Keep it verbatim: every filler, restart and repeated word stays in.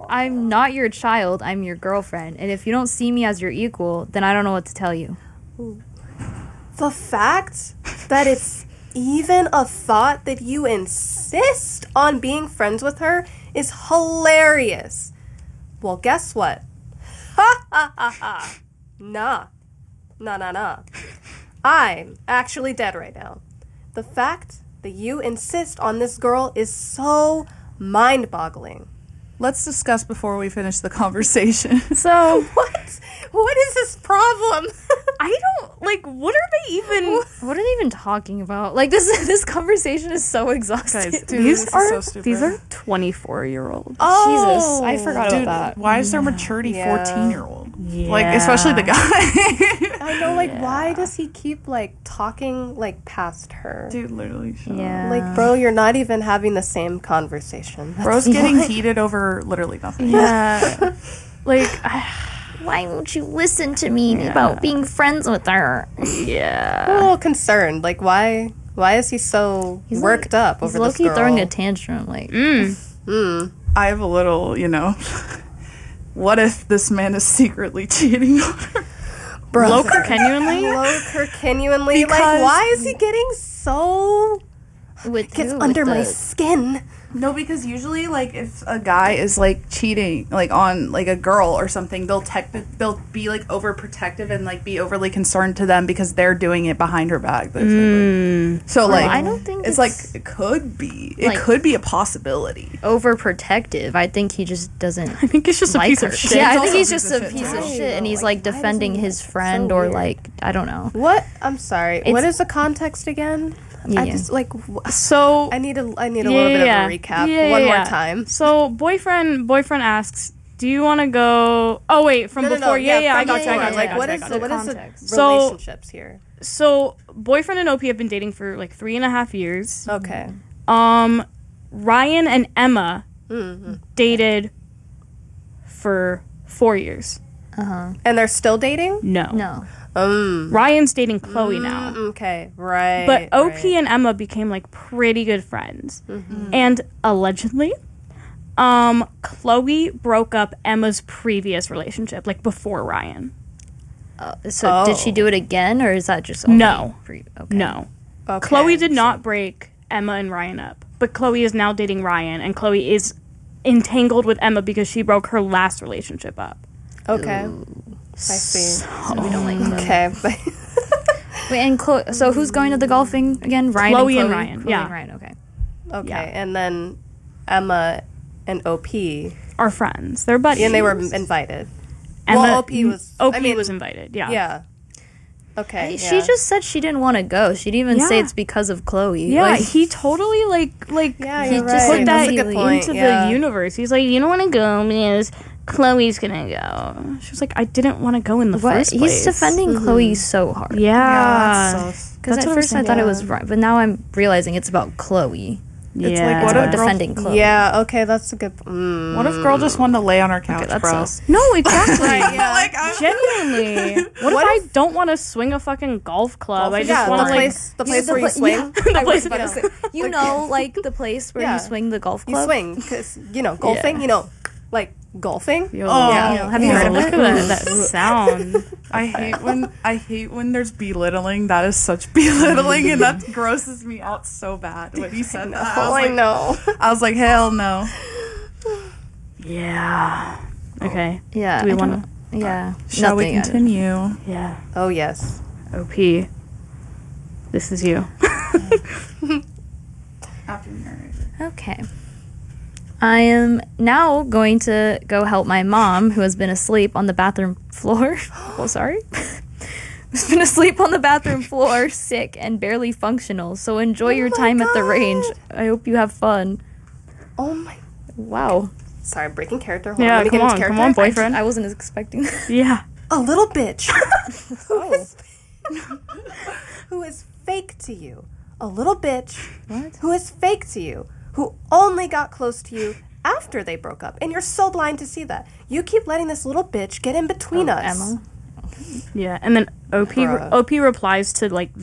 I'm not your child. I'm your girlfriend. And if you don't see me as your equal, then I don't know what to tell you. The fact that it's even a thought that you insist on being friends with her is hilarious. Well, guess what? Ha ha ha ha. Nah. Nah, nah, nah. I'm actually dead right now. The fact that you insist on this girl is so mind-boggling. Let's discuss before we finish the conversation. So, What? What is this problem? I don't, like, what are they even... what are they even talking about? Like, this this conversation is so exhausting. Guys, dude, These this are, is so stupid. these are twenty-four-year-olds. Jesus, I forgot Dude, about that. why is there maturity Yeah. fourteen-year-old? Yeah. Like, especially the guy. I know, like, why does he keep, like, talking, like, past her? Dude, literally. shut up. Yeah. Like, bro, you're not even having the same conversation. Bro's getting heated over literally nothing. Yeah. Like, Why won't you listen to me about being friends with her? I'm yeah. a little concerned. Like, why Why is he so He's worked like- up He's over this low-key girl? throwing a tantrum. Like, Mm. I have a little, you know, what if this man is secretly cheating on her? Bro, Loker genuinely? Loker genuinely. Like, Because- why is he getting so... with Gets who? under With my the- skin. No, because usually, like, if a guy is like cheating, like on like a girl or something, they'll tech, they'll be like overprotective and like be overly concerned to them because they're doing it behind her back. basically. So like, I don't think it's, it's- like it could be, it like- could be a possibility. overprotective. I think he just doesn't I think it's just a like piece her. of shit. Yeah, I He's think also he's a just piece a of shit, piece too. of Right, shit, and though. he's Like, like why does defending he- his so friend or weird. like I don't know. What? I'm sorry. what It's- is the context again? Yeah. I just, like... wh- So, I need a, I need a yeah, little bit yeah, of a recap. yeah, One yeah, more yeah. time. So, boyfriend boyfriend asks, do you want to go... Oh, wait, from No, no, before. no, yeah, yeah, I from got you, I before. got you, I Like, got what you, I is got the, you. what is the Context. So- relationships here? So, boyfriend and O P have been dating for, like, three and a half years. Okay. Um, Ryan and Emma Mm-hmm. dated for four years. And they're still dating? No. No. Um. Ryan's dating Chloe now. Okay, right. But O P right. Mm-hmm. and Emma became like pretty good friends. And allegedly, um, Chloe broke up Emma's previous relationship, like before Ryan. Uh, so did she Oh. do it again, or is that just only No. Pre- okay. No. Okay, Chloe did so- not break Emma and Ryan up. But Chloe is now dating Ryan, and Chloe is entangled with Emma because she broke her last relationship up. Okay. I see. We don't like them. Okay. Wait, and Chloe, so who's going to the golfing again? Ryan Chloe and and Chloe? Ryan, Chloe yeah. and Ryan. Okay. okay. Yeah. And then Emma and O P. Are friends. They're buddies. And they were invited. Emma, well, O P was. O P I mean, was invited, yeah. Yeah. Okay. She yeah. just said she didn't want to go. She didn't even say Yeah. it's because of Chloe. Yeah, Like, he totally like like Yeah, he you're just right. put That's that a good point. into yeah. the universe. He's like, you don't want to go because Chloe's gonna go. She was like, I didn't want to go in the what? first place. He's defending Chloe so hard. Yeah, Yeah, that's so- Because That's at what I'm first I saying. thought it Yeah. was right, but now I'm realizing it's about Chloe. yeah. It's like, It's what about a girl- defending Chloe. Yeah. Okay. That's a good. Mm. What if girl just wanted to lay on her couch, Okay, that's bro? sus. No, exactly. yeah. Like, I'm- Genuinely. What, What if, I don't want to swing a fucking golf club? I just yeah, want the to like place, the place the where you pla- swing. the place. about to say, You know, like the place where Yeah. you swing the golf you club. swing because you know golfing. Yeah. You know, like golfing. Yo, Oh, Yeah, you know, have you yeah. heard of Look it? at that, that sound. I hate when I hate when there's belittling. That is such belittling, and that grosses me out so bad. When he said that, I Oh, was I like, know. I was like, hell no. Yeah. Okay. Yeah. Do we I want don't- Yeah. Shall we Nothing. continue? Yeah. Oh yes. O P. This is you. After marriage. Okay. I am now going to go help my mom, who has been asleep on the bathroom floor. Oh, sorry. Who's been asleep on the bathroom floor, sick and barely functional. So enjoy your my time at the God. range. I hope you have fun. Oh my. Wow. Sorry, breaking character. Hold Yeah, on, let me come get into on, come character. on, boyfriend. I wasn't expecting that. Yeah. A little bitch. Oh. who, is, who is fake to you. A little bitch. What? Who is fake to you. Who only got close to you after they broke up. And you're so blind to see that. You keep letting this little bitch get in between Oh, us. Emma. Yeah. And then O P Bruh. O P replies to like